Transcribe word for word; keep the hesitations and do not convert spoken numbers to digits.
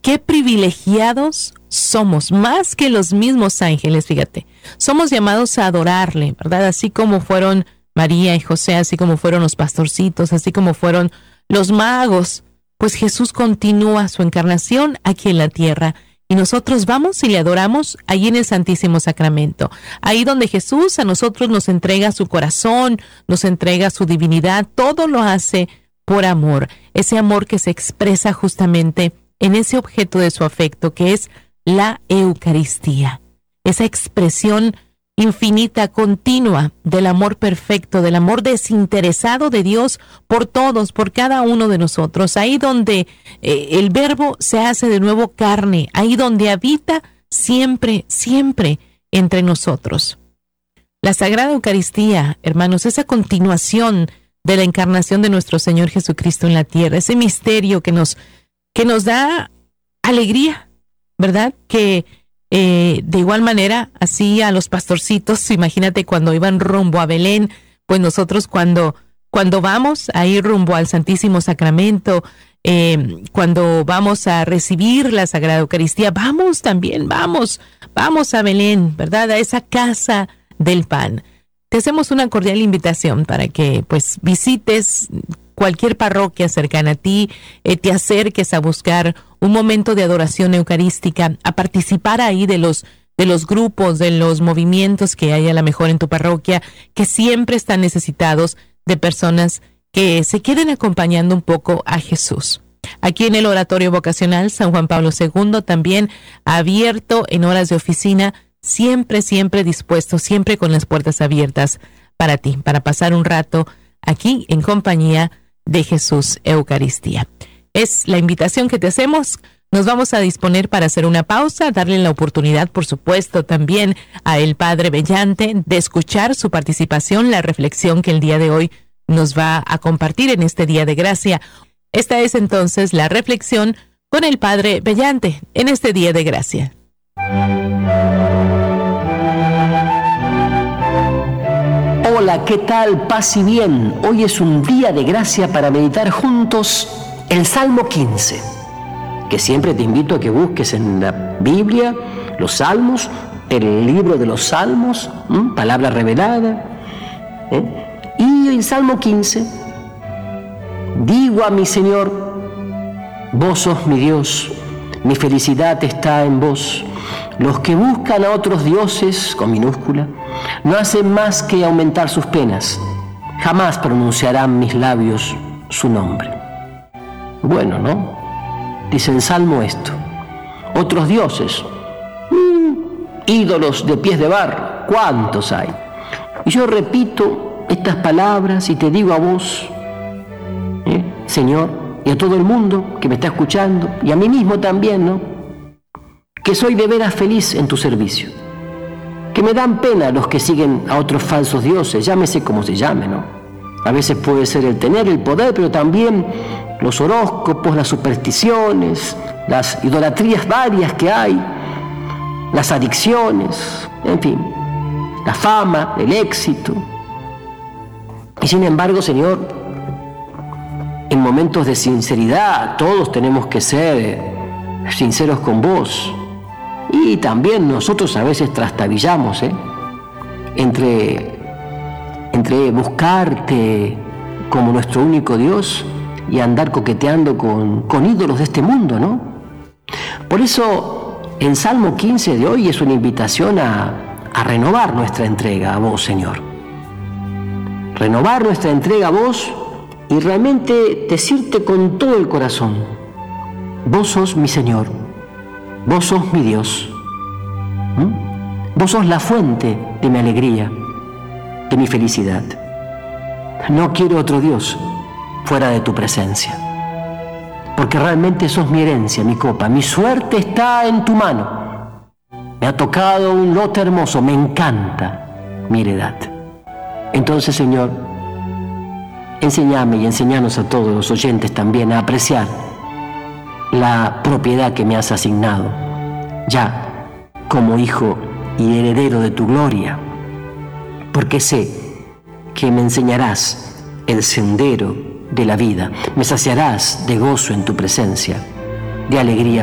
qué privilegiados somos, más que los mismos ángeles, fíjate. Somos llamados a adorarle, ¿verdad? Así como fueron María y José, así como fueron los pastorcitos, así como fueron los magos, pues Jesús continúa su encarnación aquí en la tierra. Y nosotros vamos y le adoramos ahí en el Santísimo Sacramento. Ahí donde Jesús a nosotros nos entrega su corazón, nos entrega su divinidad, todo lo hace por amor. Ese amor que se expresa justamente en ese objeto de su afecto que es la Eucaristía. Esa expresión infinita, continua del amor perfecto, del amor desinteresado de Dios por todos, por cada uno de nosotros. Ahí donde eh, el Verbo se hace de nuevo carne, ahí donde habita siempre, siempre entre nosotros. La Sagrada Eucaristía, hermanos, esa continuación de la encarnación de nuestro Señor Jesucristo en la tierra, ese misterio que nos, que nos da alegría, ¿verdad? Que Eh, de igual manera, así a los pastorcitos, imagínate cuando iban rumbo a Belén, pues nosotros cuando, cuando vamos a ir rumbo al Santísimo Sacramento, eh, cuando vamos a recibir la Sagrada Eucaristía, vamos también, vamos, vamos a Belén, ¿verdad? A esa casa del pan. Te hacemos una cordial invitación para que pues visites cualquier parroquia cercana a ti, eh, te acerques a buscar un momento de adoración eucarística, a participar ahí de los, de los grupos, de los movimientos que hay a lo mejor en tu parroquia, que siempre están necesitados de personas que se queden acompañando un poco a Jesús. Aquí en el Oratorio Vocacional San Juan Pablo segundo, también abierto en horas de oficina, siempre, siempre dispuesto, siempre con las puertas abiertas para ti, para pasar un rato aquí en compañía de Jesús Eucaristía. Es la invitación que te hacemos. Nos vamos a disponer para hacer una pausa, darle la oportunidad, por supuesto, también a el Padre Bellante de escuchar su participación, la reflexión que el día de hoy nos va a compartir en este día de gracia. Esta es entonces la reflexión con el Padre Bellante en este día de gracia. Hola, ¿qué tal? Paz y bien. Hoy es un día de gracia para meditar juntos el Salmo quince, que siempre te invito a que busques en la Biblia los Salmos, el libro de los Salmos, ¿m? Palabra revelada. ¿eh? Y el Salmo quince, digo a mi Señor, vos sos mi Dios, mi felicidad está en vos. Los que buscan a otros dioses, con minúscula, no hacen más que aumentar sus penas. Jamás pronunciarán mis labios su nombre. Bueno, ¿no? Dice en Salmo esto. Otros dioses, mmm, ídolos de pies de barro, ¿cuántos hay? Y yo repito estas palabras y te digo a vos, ¿eh? Señor, y a todo el mundo que me está escuchando, y a mí mismo también, ¿no? Que soy de veras feliz en tu servicio, que me dan pena los que siguen a otros falsos dioses, llámese como se llame, ¿no? A veces puede ser el tener el poder, pero también los horóscopos, las supersticiones, las idolatrías varias que hay, las adicciones, en fin, la fama, el éxito. Y sin embargo, Señor, en momentos de sinceridad, todos tenemos que ser sinceros con vos. Y también nosotros a veces trastabillamos, ¿eh? Entre, entre buscarte como nuestro único Dios y andar coqueteando con, con ídolos de este mundo, ¿no? Por eso el Salmo quince de hoy es una invitación a, a renovar nuestra entrega a vos, Señor. Renovar nuestra entrega a vos y realmente decirte con todo el corazón, vos sos mi Señor. Vos sos mi Dios. ¿Mm? Vos sos la fuente de mi alegría, de mi felicidad. No quiero otro Dios fuera de tu presencia, porque realmente sos mi herencia, mi copa. Mi suerte está en tu mano. Me ha tocado un lote hermoso, me encanta mi heredad. Entonces, Señor, enséñame y enséñanos a todos los oyentes también a apreciar la propiedad que me has asignado, ya como hijo y heredero de tu gloria, porque sé que me enseñarás el sendero de la vida, me saciarás de gozo en tu presencia, de alegría